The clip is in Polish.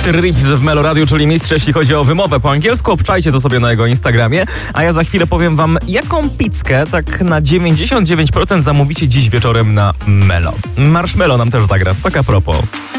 Dr. Rips w Melo Radio, czyli mistrz, jeśli chodzi o wymowę po angielsku. Obczajcie to sobie na jego Instagramie. A ja za chwilę powiem wam, jaką pizzkę tak na 99% zamówicie dziś wieczorem na Melo. Marshmello nam też zagra, tak a propos.